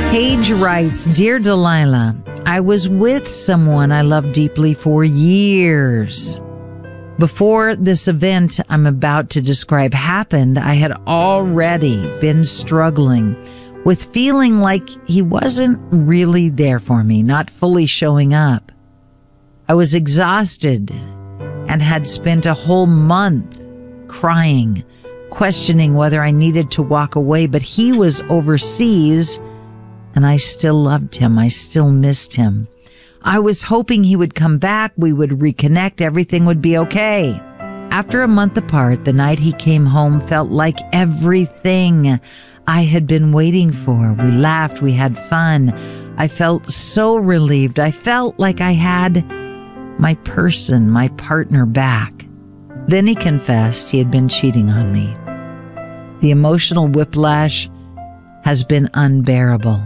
Paige writes, Dear Delilah, I was with someone I loved deeply for years. Before this event I'm about to describe happened, I had already been struggling with feeling like he wasn't really there for me, not fully showing up. I was exhausted and had spent a whole month crying, questioning whether I needed to walk away, but he was overseas and I still loved him. I still missed him. I was hoping he would come back, we would reconnect, everything would be okay. After a month apart, the night he came home felt like everything I had been waiting for. We laughed, we had fun. I felt so relieved. I felt like I had my person, my partner back. Then he confessed he had been cheating on me. The emotional whiplash has been unbearable.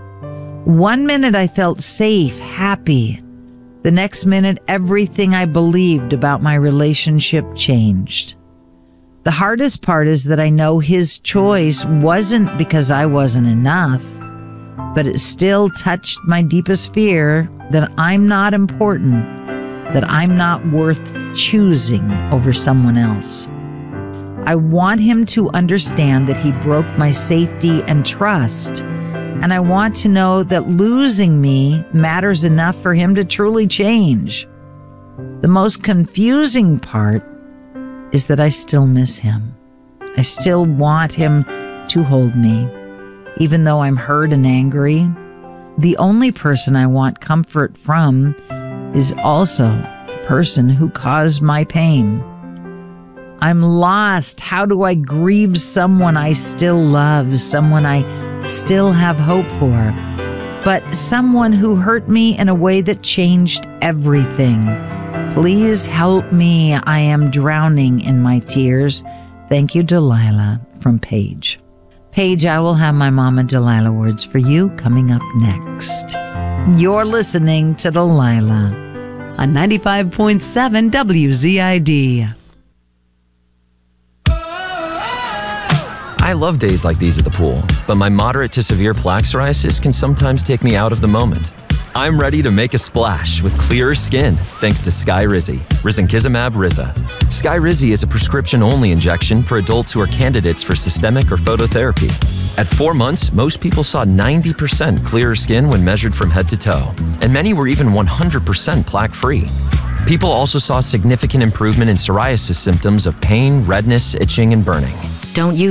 One minute I felt safe, happy. The next minute, everything I believed about my relationship changed. The hardest part is that I know his choice wasn't because I wasn't enough, but it still touched my deepest fear that I'm not important, that I'm not worth choosing over someone else. I want him to understand that he broke my safety and trust. And I want to know that losing me matters enough for him to truly change. The most confusing part is that I still miss him. I still want him to hold me, even though I'm hurt and angry. The only person I want comfort from is also the person who caused my pain. I'm lost. How do I grieve someone I still love, someone I still have hope for, but someone who hurt me in a way that changed everything? Please help me. I am drowning in my tears. Thank you, Delilah, from Paige. Paige, I will have my Mama Delilah words for you coming up next. You're listening to Delilah on 95.7 WZID. I love days like these at the pool, but my moderate to severe plaque psoriasis can sometimes take me out of the moment. I'm ready to make a splash with clearer skin thanks to Skyrizi, risankizumab Riza. Skyrizi is a prescription-only injection for adults who are candidates for systemic or phototherapy. At 4 months, most people saw 90% clearer skin when measured from head to toe, and many were even 100% plaque-free. People also saw significant improvement in psoriasis symptoms of pain, redness, itching, and burning. Don't use